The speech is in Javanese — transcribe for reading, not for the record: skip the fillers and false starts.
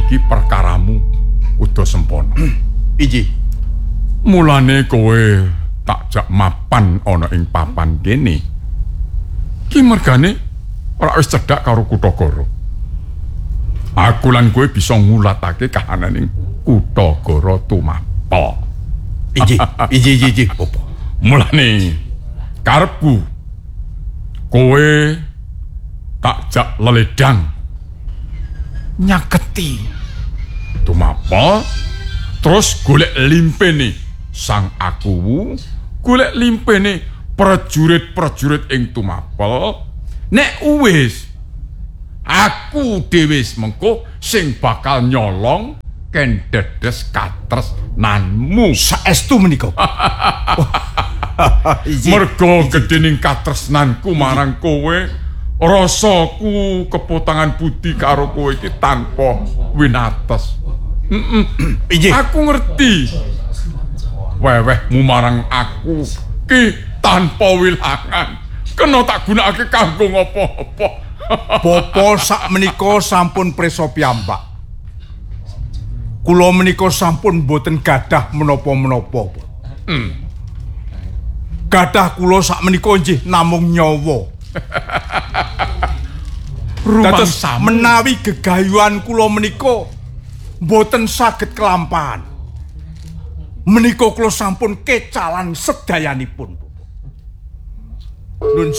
iki perkaramu kudu sempurna. Inji. Mulane kowe tak jak mapan ana ing papan kene. Ki mergane ora wis cedhak karo Kutagara. Aku lan kowe bisa ngulatake kahananing Kutagara tumapel. Inji. Apa? Mulane karepku kowe tak jak leledang nyaketi tumapel terus golek limpene sang Akuwu, golek limpene prajurit-prajurit ing tumapel. Nek wis aku dhewe mengko sing bakal nyolong ken dedes katresnanmu. Saestu menika. Mergo gedening katresnanku marang kowe, rasaku kepotangan budi karo kowe iki tanpa winates. Aku ngerti. Wewehmu marang aku ki tanpa wilangan. Kena tak gunakake kanggo ngopo-opo. Bapa sak menika sampun prisa piyambak. Kula menika sampun boten gadah menapa-menapa. Gadah kula sak menika nggih namung nyawa. Dados menawi gegayuhan kula menika boten saged kelampahan. Menika kula sampun kecalan sedayanipun. Nun